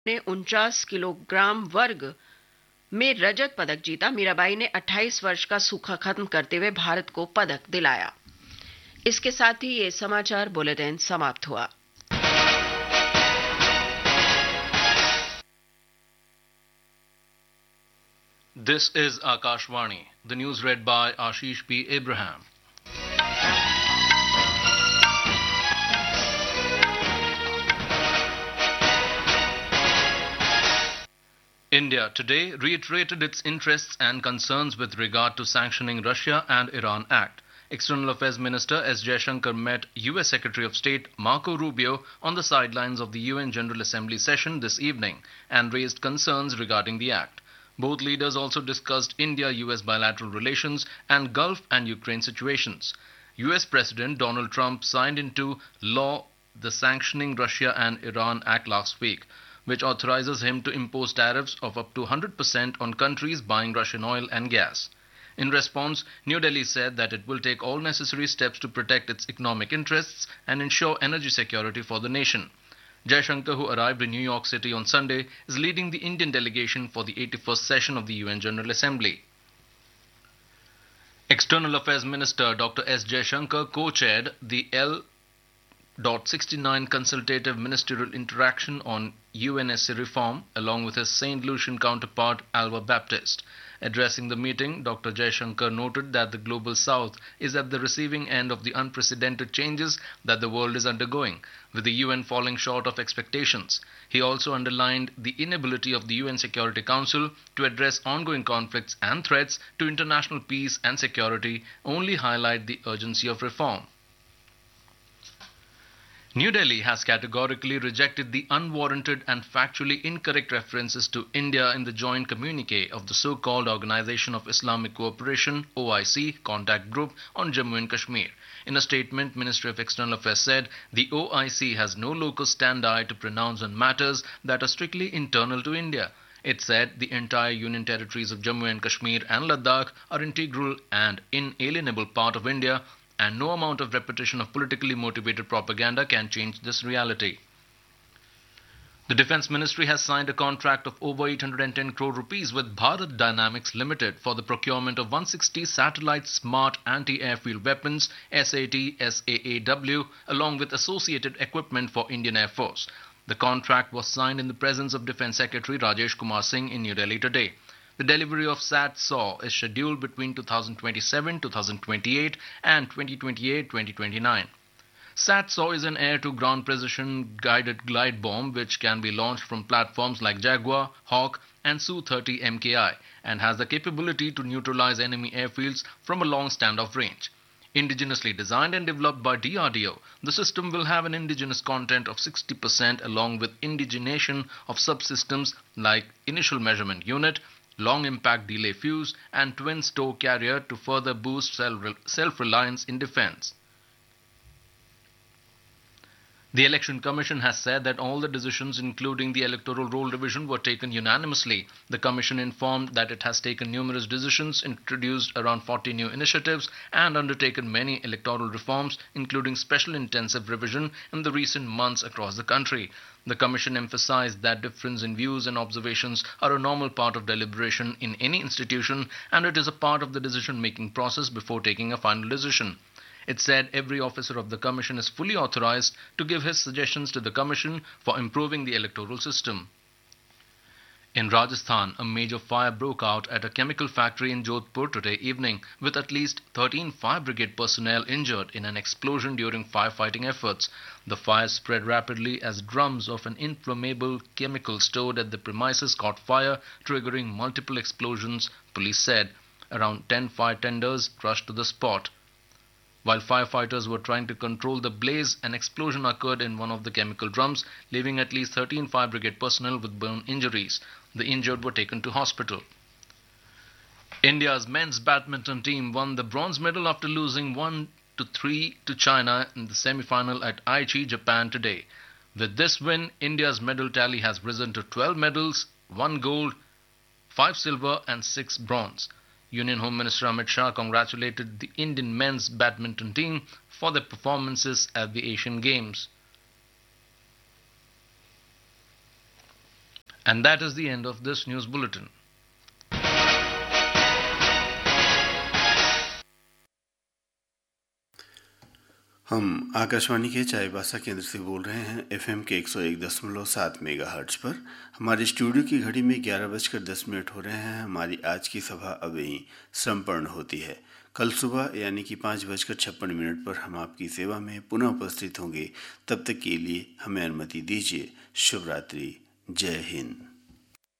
ने 49 किलोग्राम वर्ग में रजत पदक जीता। मीराबाई ने 28 वर्ष का सूखा खत्म करते हुए भारत को पदक दिलाया। इसके साथ ही ये समाचार बुलेटिन समाप्त हुआ। This is Akashvani. The news read by Ashish P. Abraham. India today reiterated its interests and concerns with regard to sanctioning Russia and Iran Act. External Affairs Minister S. Jaishankar met US Secretary of State Marco Rubio on the sidelines of the UN General Assembly session this evening and raised concerns regarding the act. Both leaders also discussed India-US bilateral relations and Gulf and Ukraine situations. US President Donald Trump signed into law the Sanctioning Russia and Iran Act last week, which authorizes him to impose tariffs of up to 100% on countries buying Russian oil and gas. In response, New Delhi said that it will take all necessary steps to protect its economic interests and ensure energy security for the nation. Jaishankar, who arrived in New York City on Sunday, is leading the Indian delegation for the 81st session of the UN General Assembly. External Affairs Minister Dr. S. Jaishankar co-chaired the L.69 Consultative Ministerial Interaction on UNSC Reform along with his St. Lucian counterpart Alva Baptist. Addressing the meeting, Dr. Jaishankar noted that the Global South is at the receiving end of the unprecedented changes that the world is undergoing, with the UN falling short of expectations. He also underlined the inability of the UN Security Council to address ongoing conflicts and threats to international peace and security, only highlight the urgency of reform. New Delhi has categorically rejected the unwarranted and factually incorrect references to India in the joint communique of the so-called Organization of Islamic Cooperation (OIC) contact group on Jammu and Kashmir. In a statement, Ministry of External Affairs said the OIC has no locus standi to pronounce on matters that are strictly internal to India. It said the entire union territories of Jammu and Kashmir and Ladakh are integral and inalienable part of India, and no amount of repetition of politically motivated propaganda can change this reality. The Defence Ministry has signed a contract of over 810 crore rupees with Bharat Dynamics Limited for the procurement of 160 satellite smart anti-airfield weapons SAT-SAAW along with associated equipment for Indian Air Force. The contract was signed in the presence of Defence Secretary Rajesh Kumar Singh in New Delhi today. The delivery of SAT-SAW is scheduled between 2027-2028 and 2028-2029. SAT-SAW is an air-to-ground precision-guided glide bomb which can be launched from platforms like Jaguar, Hawk and Su-30 MKI and has the capability to neutralize enemy airfields from a long standoff range. Indigenously designed and developed by DRDO, the system will have an indigenous content of 60% along with indigenation of subsystems like initial measurement unit, long impact delay fuse and twin stow carrier to further boost self-reliance in defense. The Election Commission has said that all the decisions, including the electoral roll revision, were taken unanimously. The Commission informed that it has taken numerous decisions, introduced around 40 new initiatives, and undertaken many electoral reforms, including special intensive revision in the recent months across the country. The Commission emphasized that difference in views and observations are a normal part of deliberation in any institution, and it is a part of the decision-making process before taking a final decision. It said every officer of the Commission is fully authorized to give his suggestions to the Commission for improving the electoral system. In Rajasthan, a major fire broke out at a chemical factory in Jodhpur today evening, with at least 13 fire brigade personnel injured in an explosion during firefighting efforts. The fire spread rapidly as drums of an inflammable chemical stored at the premises caught fire, triggering multiple explosions, police said. Around 10 fire tenders rushed to the spot. While firefighters were trying to control the blaze, an explosion occurred in one of the chemical drums, leaving at least 13 fire brigade personnel with burn injuries. The injured were taken to hospital. India's men's badminton team won the bronze medal after losing 1-3 to China in the semi-final at Aichi, Japan today. With this win, India's medal tally has risen to 12 medals, 1 gold, 5 silver and 6 bronze. Union Home Minister Amit Shah congratulated the Indian men's badminton team for their performances at the Asian Games. And that is the end of this news bulletin. हम आकाशवाणी के चाईबासा केंद्र से बोल रहे हैं FM के 101.7 megahertz पर। हमारे स्टूडियो की घड़ी में 11:10 हो रहे हैं। हमारी आज की सभा अब यहीं संपन्न होती है। कल सुबह यानी कि 5:56 पर हम आपकी सेवा में पुनः उपस्थित होंगे। तब तक के लिए हमें अनुमति दीजिए। शुभ रात्रि। जय हिंद।